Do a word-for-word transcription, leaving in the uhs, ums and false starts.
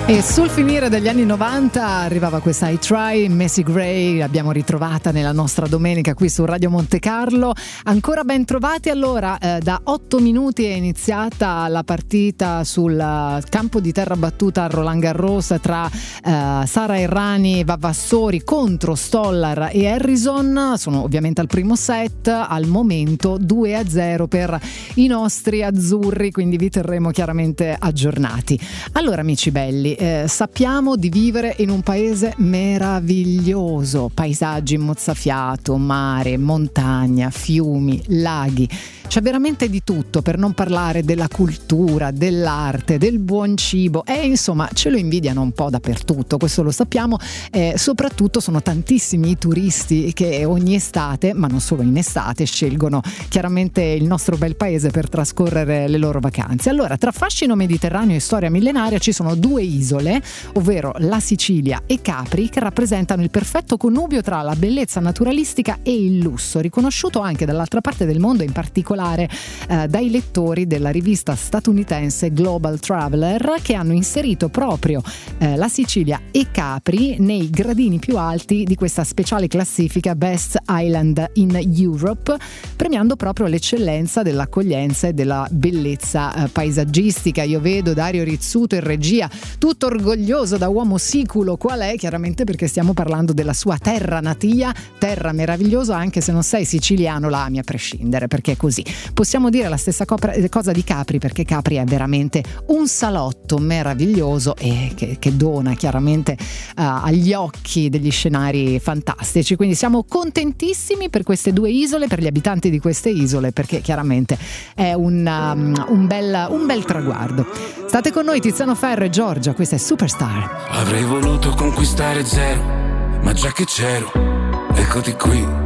E sul finire degli anni novanta arrivava questa I Try, Macy Gray, l'abbiamo ritrovata nella nostra domenica qui su Radio Monte Carlo. Ancora ben trovati. Allora, eh, da otto minuti è iniziata la partita sul campo di terra battuta a Roland Garros tra eh, Sara Errani e Vavassori contro Stollar e Harrison. Sono ovviamente al primo set, al momento due a zero per i nostri azzurri, quindi vi terremo chiaramente aggiornati. Allora, amici belli, Eh, sappiamo di vivere in un paese meraviglioso, paesaggi mozzafiato, mare, montagna, fiumi, laghi. C'è veramente di tutto, per non parlare della cultura, dell'arte, del buon cibo e insomma ce lo invidiano un po' dappertutto, questo lo sappiamo. Eh, soprattutto sono tantissimi i turisti che ogni estate, ma non solo in estate, scelgono chiaramente il nostro bel paese per trascorrere le loro vacanze. Allora, tra fascino mediterraneo e storia millenaria ci sono due isole, ovvero la Sicilia e Capri, che rappresentano il perfetto connubio tra la bellezza naturalistica e il lusso, riconosciuto anche dall'altra parte del mondo, in particolare eh, dai lettori della rivista statunitense Global Traveler, che hanno inserito proprio eh, la Sicilia e Capri nei gradini più alti di questa speciale classifica Best Island in Europe, premiando proprio l'eccellenza dell'accoglienza e della bellezza eh, paesaggistica. Io vedo Dario Rizzuto in regia tutto orgoglioso da uomo siculo qual è, chiaramente perché stiamo parlando della sua terra natia, terra meravigliosa, anche se non sei siciliano la ami a prescindere, perché è così. Possiamo dire la stessa cosa di Capri, perché Capri è veramente un salotto meraviglioso e che, che dona chiaramente uh, agli occhi degli scenari fantastici, quindi siamo contentissimi per queste due isole, per gli abitanti di queste isole, perché chiaramente è un, um, un, bel, un bel traguardo. State con noi Tiziano Ferro e Giorgia, questa è Superstar. Avrei voluto conquistare zero, ma già che c'ero, eccoti qui.